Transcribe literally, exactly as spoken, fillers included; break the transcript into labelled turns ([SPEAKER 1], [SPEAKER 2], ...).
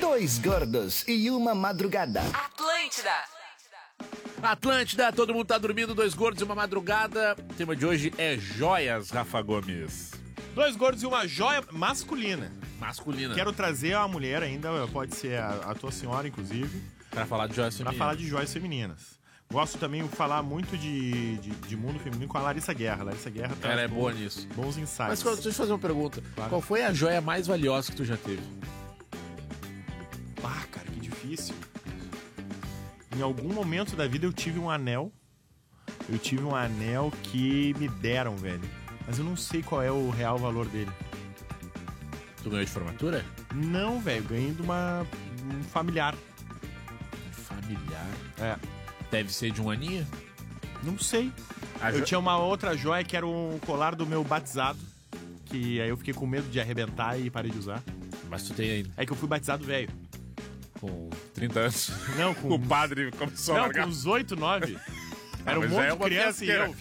[SPEAKER 1] Dois gordos e uma madrugada.
[SPEAKER 2] Atlântida.
[SPEAKER 3] Atlântida, todo mundo tá dormindo, dois gordos e uma madrugada. O tema de hoje é joias, Rafa Gomes.
[SPEAKER 4] Dois gordos e uma joia masculina.
[SPEAKER 3] Masculina.
[SPEAKER 4] Quero trazer a mulher ainda, pode ser a, a tua senhora, inclusive.
[SPEAKER 3] Pra falar de joias
[SPEAKER 4] Pra
[SPEAKER 3] femininas.
[SPEAKER 4] falar de joias femininas. Gosto também de falar muito de, de, de mundo feminino com a Larissa Guerra. Larissa Guerra traz
[SPEAKER 3] Ela é
[SPEAKER 4] bons,
[SPEAKER 3] boa nisso.
[SPEAKER 4] Bons insights.
[SPEAKER 3] Mas deixa eu te fazer uma pergunta.
[SPEAKER 4] Claro.
[SPEAKER 3] Qual foi a joia mais valiosa que tu já teve?
[SPEAKER 4] Ah, cara, que difícil. Em algum momento da vida eu tive um anel. Eu tive um anel que me deram, velho. Mas eu não sei qual é o real valor dele.
[SPEAKER 3] Tu ganhou de formatura?
[SPEAKER 4] Não, velho. Ganhei de uma um familiar.
[SPEAKER 3] Familiar.
[SPEAKER 4] É.
[SPEAKER 3] Deve ser de um aninho?
[SPEAKER 4] Não sei.
[SPEAKER 3] A
[SPEAKER 4] Eu
[SPEAKER 3] jo-
[SPEAKER 4] tinha uma outra joia que era um colar do meu batizado. Que aí eu fiquei com medo de arrebentar e parei de usar.
[SPEAKER 3] Mas tu tem ainda
[SPEAKER 4] É que eu fui batizado velho.
[SPEAKER 3] com trinta anos.
[SPEAKER 4] Não, com...
[SPEAKER 3] O padre começou a
[SPEAKER 4] Não,
[SPEAKER 3] largar.
[SPEAKER 4] com uns oito, nove. Era um
[SPEAKER 3] mas já
[SPEAKER 4] monte
[SPEAKER 3] é
[SPEAKER 4] de
[SPEAKER 3] uma
[SPEAKER 4] criança e
[SPEAKER 3] fiasqueira.
[SPEAKER 4] eu.